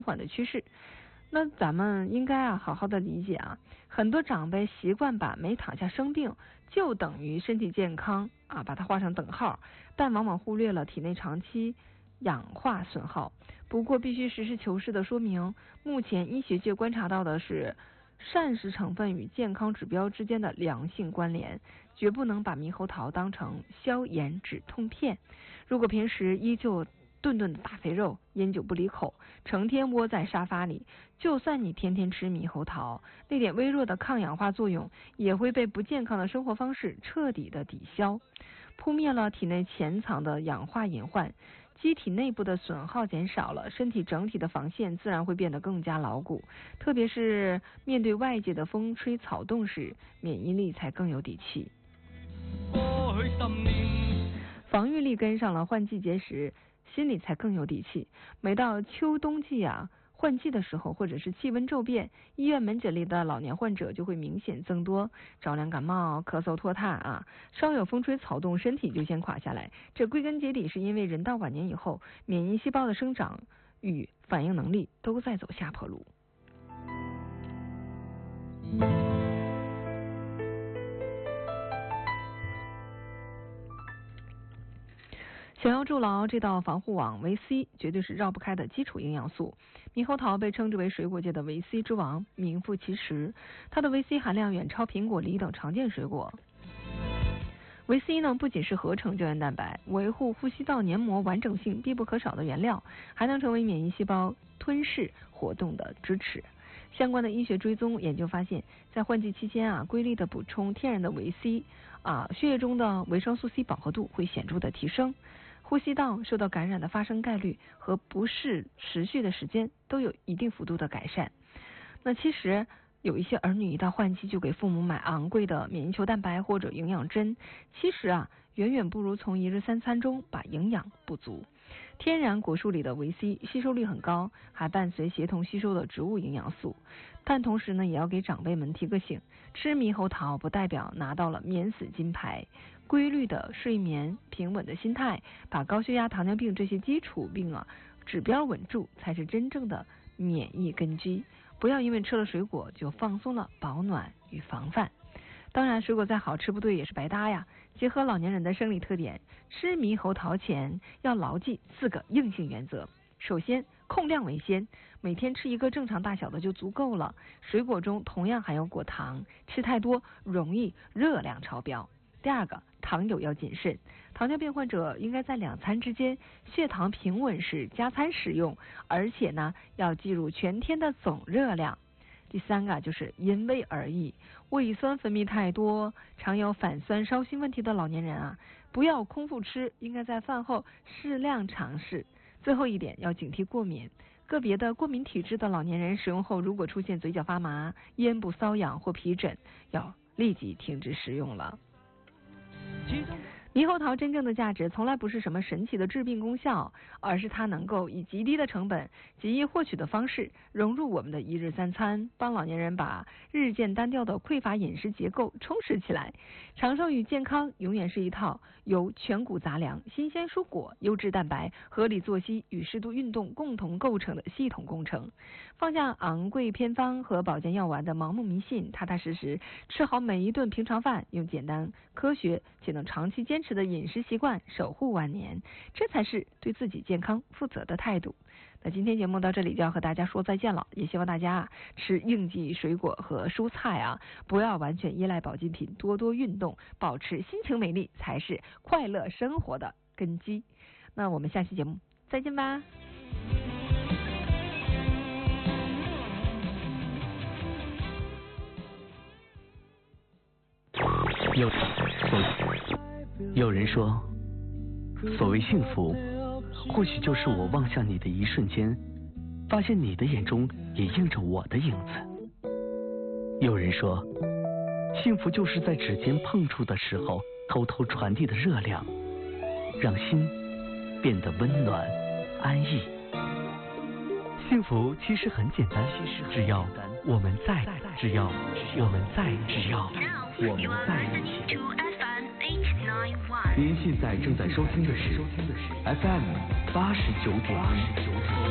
缓的趋势。那咱们应该好好的理解很多长辈习惯把没躺下生病就等于身体健康把它画上等号，但往往忽略了体内长期氧化损耗。不过必须实事求是的说明，目前医学界观察到的是膳食成分与健康指标之间的良性关联，绝不能把猕猴桃当成消炎止痛片。如果平时依旧顿顿的大肥肉，烟酒不离口，成天窝在沙发里，就算你天天吃猕猴桃，那点微弱的抗氧化作用也会被不健康的生活方式彻底的抵消，扑灭了体内潜藏的氧化隐患，机体内部的损耗减少了，身体整体的防线自然会变得更加牢固，特别是面对外界的风吹草动时，免疫力才更有底气。防御力跟上了，换季节时心里才更有底气。每到秋冬季换季的时候，或者是气温骤变，医院门诊里的老年患者就会明显增多，着凉感冒、咳嗽脱炭稍有风吹草动，身体就先垮下来。这归根结底是因为人到晚年以后，免疫细胞的生长与反应能力都在走下坡路。想要筑牢这道防护网，维 C 绝对是绕不开的基础营养素。猕猴桃被称之为水果界的维 C 之王，名副其实。它的维 C 含量远超苹果、梨等常见水果。维 C 呢，不仅是合成胶原蛋白，维护呼吸道黏膜完整性必不可少的原料，还能成为免疫细胞吞噬活动的支持。相关的医学追踪研究发现，在换季期间规律的补充天然的维 C血液中的维生素 C 饱和度会显著的提升，呼吸道受到感染的发生概率和不适持续的时间都有一定幅度的改善。那其实有一些儿女一到换季就给父母买昂贵的免疫球蛋白或者营养针，其实远远不如从一日三餐中把营养补足。天然果蔬里的维 C 吸收率很高，还伴随协同吸收的植物营养素。但同时呢，也要给长辈们提个醒，吃猕猴桃不代表拿到了免死金牌。规律的睡眠、平稳的心态，把高血压、糖尿病这些基础病指标稳住，才是真正的免疫根基。不要因为吃了水果就放松了保暖与防范。当然，水果再好吃不对也是白搭呀。结合老年人的生理特点，吃猕猴桃前要牢记4个硬性原则。首先，控量为先，每天吃一个正常大小的就足够了。水果中同样含有果糖，吃太多容易热量超标。第二个，糖友要谨慎，糖尿病患者应该在2餐之间血糖平稳时加餐食用，而且呢要计入全天的总热量。第三个就是因胃而异，胃酸分泌太多，常有反酸烧心问题的老年人不要空腹吃，应该在饭后适量尝试。最后一点，要警惕过敏，个别的过敏体质的老年人使用后，如果出现嘴角发麻、咽部瘙痒或皮疹，要立即停止食用了。猕猴桃真正的价值从来不是什么神奇的治病功效，而是它能够以极低的成本、极易获取的方式融入我们的一日三餐，帮老年人把日渐单调的匮乏饮食结构充实起来。长寿与健康永远是一套由全谷杂粮、新鲜蔬果、优质蛋白、合理作息与适度运动共同构成的系统工程。放下昂贵偏方和保健药丸的盲目迷信，踏踏实实吃好每一顿平常饭，用简单、科学且能长期坚持的饮食习惯守护晚年，这才是对自己健康负责的态度。那今天节目到这里就要和大家说再见了，也希望大家吃应季水果和蔬菜不要完全依赖保健品，多多运动，保持心情美丽才是快乐生活的根基。那我们下期节目再见吧。 有人说，所谓幸福，或许就是我望向你的一瞬间，发现你的眼中也映着我的影子。有人说，幸福就是在指尖碰触的时候，偷偷传递的热量，让心变得温暖安逸。幸福其实很简单，只要我们在，只要我们在，只要我们在一起。您现在正在收听的是 FM 89.1。